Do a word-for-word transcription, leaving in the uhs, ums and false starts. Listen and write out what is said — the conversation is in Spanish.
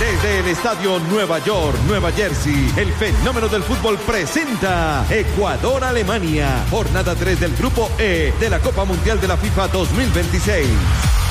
Desde el Estadio Nueva York, Nueva Jersey, el fenómeno del fútbol presenta Ecuador-Alemania, jornada tres del Grupo E de la Copa Mundial de la FIFA dos mil veintiséis.